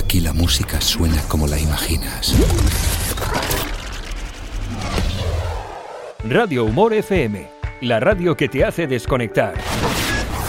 Aquí la música suena como la imaginas. Radio Humor FM, la radio que te hace desconectar.